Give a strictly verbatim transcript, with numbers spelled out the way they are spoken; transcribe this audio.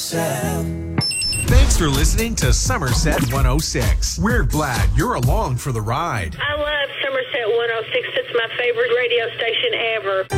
Somerset. Thanks for listening to Somerset one oh six. We're glad you're along for the ride. I love Somerset one oh six. It's my favorite radio station ever.